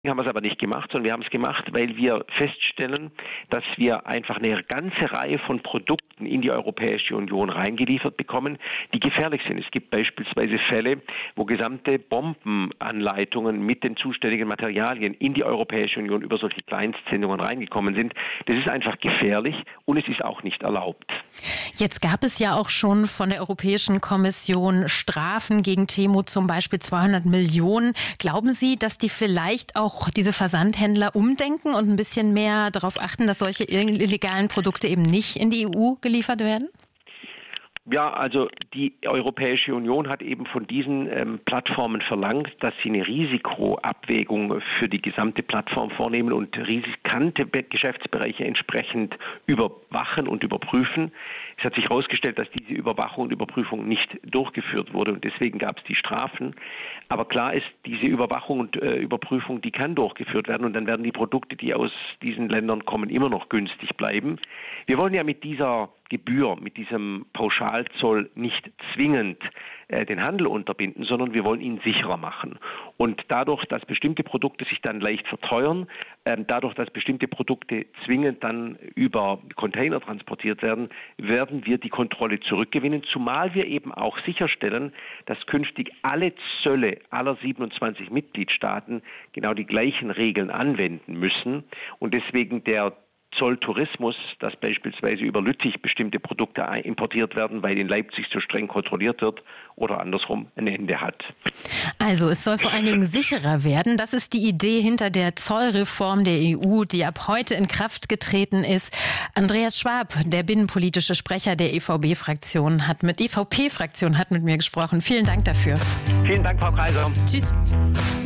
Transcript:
Haben wir es aber nicht gemacht, sondern wir haben es gemacht, weil wir feststellen, dass wir einfach eine ganze Reihe von Produkten in die Europäische Union reingeliefert bekommen, die gefährlich sind. Es gibt beispielsweise Fälle, wo gesamte Bombenanleitungen mit den zuständigen Materialien in die Europäische Union über solche Kleinstsendungen reingekommen sind. Das ist einfach gefährlich und es ist auch nicht erlaubt. Jetzt gab es ja auch schon von der Europäischen Kommission Strafen gegen Temu, zum Beispiel 200 Millionen. Glauben Sie, dass die vielleicht auch diese Versandhändler umdenken und ein bisschen mehr darauf achten, dass solche illegalen Produkte eben nicht in die EU geliefert werden? Ja, also die Europäische Union hat eben von diesen Plattformen verlangt, dass sie eine Risikoabwägung für die gesamte Plattform vornehmen und riskante Geschäftsbereiche entsprechend überwachen und überprüfen. Es hat sich herausgestellt, dass diese Überwachung und Überprüfung nicht durchgeführt wurde und deswegen gab es die Strafen. Aber klar ist, diese Überwachung und Überprüfung, die kann durchgeführt werden und dann werden die Produkte, die aus diesen Ländern kommen, immer noch günstig bleiben. Wir wollen ja mit dieser Gebühr, mit diesem Pauschalzoll nicht zwingend den Handel unterbinden, sondern wir wollen ihn sicherer machen. Und dadurch, dass bestimmte Produkte sich dann leicht verteuern, dadurch, dass bestimmte Produkte zwingend dann über Container transportiert werden, werden wir die Kontrolle zurückgewinnen, zumal wir eben auch sicherstellen, dass künftig alle Zölle aller 27 Mitgliedstaaten genau die gleichen Regeln anwenden müssen und deswegen der Zolltourismus, dass beispielsweise über Lüttich bestimmte Produkte importiert werden, weil in Leipzig so streng kontrolliert wird oder andersrum ein Ende hat. Also es soll vor allen Dingen sicherer werden. Das ist die Idee hinter der Zollreform der EU, die ab heute in Kraft getreten ist. Andreas Schwab, der binnenpolitische Sprecher der EVP-Fraktion, hat mit mir gesprochen. Vielen Dank dafür. Vielen Dank, Frau Kaiser. Tschüss.